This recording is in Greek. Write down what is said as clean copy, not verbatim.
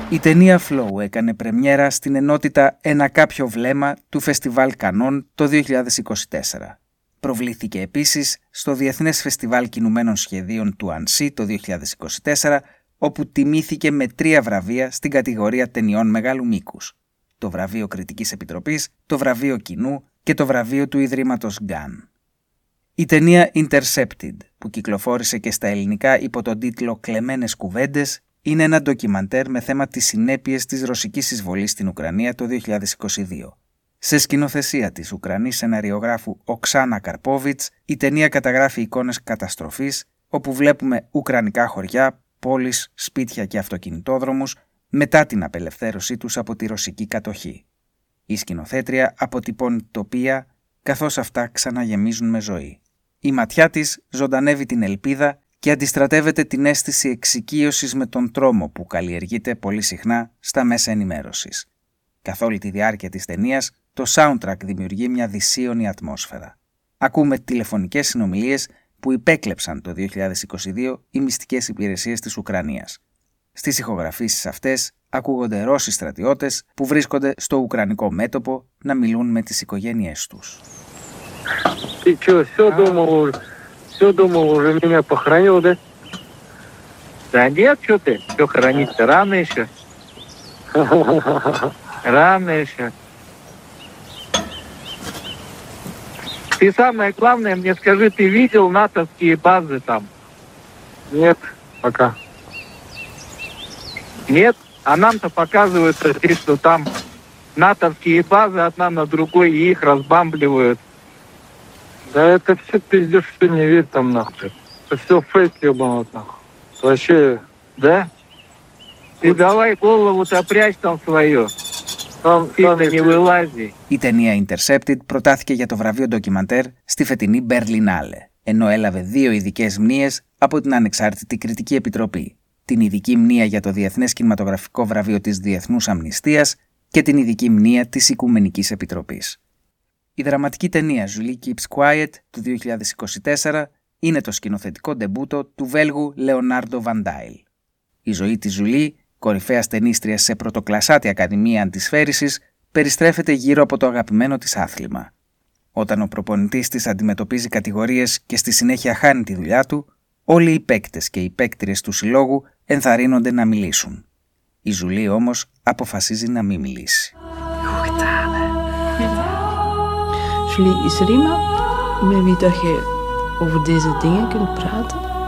Η ταινία Flow έκανε πρεμιέρα στην ενότητα «Ένα κάποιο βλέμμα» του Φεστιβάλ Κανών το 2024. Προβλήθηκε επίσης στο Διεθνές Φεστιβάλ Κινουμένων Σχεδίων του Ανσί το 2024, όπου τιμήθηκε με 3 βραβεία στην κατηγορία ταινιών μεγάλου μήκους. Το βραβείο Κριτικής Επιτροπής, το βραβείο Κοινού και το βραβείο του Ιδρύματος Γκάν. Η ταινία Intercepted, που κυκλοφόρησε και στα ελληνικά υπό τον τίτλο «Κλεμμένες κουβέντες», είναι ένα ντοκιμαντέρ με θέμα τις συνέπειες της ρωσικής εισβολής στην Ουκρανία το 2022. Σε σκηνοθεσία της Ουκρανής σεναριογράφου Οξάνα Καρπόβιτς, η ταινία καταγράφει εικόνες καταστροφής, όπου βλέπουμε ουκρανικά χωριά, πόλεις, σπίτια και αυτοκινητόδρομους μετά την απελευθέρωσή τους από τη ρωσική κατοχή. Η σκηνοθέτρια αποτυπώνει τοπία, καθώς αυτά ξαναγεμίζουν με ζωή. Η ματιά της ζωντανεύει την ελπίδα και αντιστρατεύεται την αίσθηση εξοικείωσης με τον τρόμο που καλλιεργείται πολύ συχνά στα μέσα ενημέρωσης. Καθ' όλη τη διάρκεια της ταινίας, το soundtrack δημιουργεί μια δυσίωνη ατμόσφαιρα. Ακούμε τηλεφωνικές συνομιλίες που υπέκλεψαν το 2022 οι μυστικές υπηρεσίες της Ουκρανίας. Στις ηχογραφήσεις αυτές ακούγονται Ρώσοι στρατιώτες που βρίσκονται στο ουκρανικό μέτωπο να μιλούν με τις οικογένειές τους. Все думал, уже меня похоронил, да? Да нет, что ты, все хоронить-то рано еще. Рано еще. Ты самое главное, мне скажи, ты видел натовские базы там? Нет, пока. Нет? А нам-то показывают, что там натовские базы одна на другой, и их разбамбливают. Да это все пиздешь, что не верь там нахуй. Это все фейк ебаный нахуй. Вообще, да? Ты давай голову-то прячь там свою. Там не вылази. Η ταινία Intercepted προτάθηκε για το βραβείο ντοκιμαντέρ στη φετινή Berlinale, ενώ έλαβε 2 ειδικές μνήες από την Ανεξάρτητη Κριτική Επιτροπή. Την ειδική μνήα για το Διεθνές Κινηματογραφικό Βραβείο της Διεθνούς Αμνηστίας και την ειδική μνήα της Οικουμενικής Επιτροπής. Η δραματική ταινία Julie Keeps Quiet του 2024 είναι το σκηνοθετικό ντεμπούτο του Βέλγου Leonardo Van Dijl. Η ζωή της Julie, κορυφαίας ταινίστριας σε πρωτοκλασσάτη ακαδημία αντισφαίρισης, περιστρέφεται γύρω από το αγαπημένο της άθλημα. Όταν ο προπονητής της αντιμετωπίζει κατηγορίες και στη συνέχεια χάνει τη δουλειά του, όλοι οι παίκτες και οι παίκτριες του συλλόγου ενθαρρύνονται να μιλήσουν. Η Julie όμως αποφασίζει να μην μιλήσει. Julie, is er iemand met wie dat je over deze dingen kunt praten?